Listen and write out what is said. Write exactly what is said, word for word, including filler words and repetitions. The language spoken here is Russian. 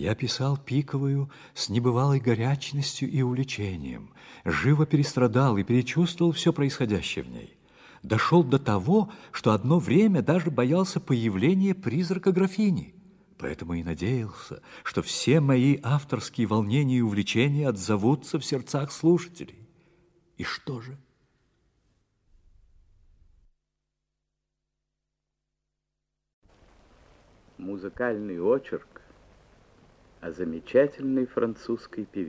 Я писал пиковую с небывалой горячностью и увлечением, живо перестрадал и перечувствовал все происходящее в ней. Дошел до того, что одно время даже боялся появления призрака графини. Поэтому и надеялся, что все мои авторские волнения и увлечения отзовутся в сердцах слушателей. И что же? Музыкальный очерк о замечательной французской певице.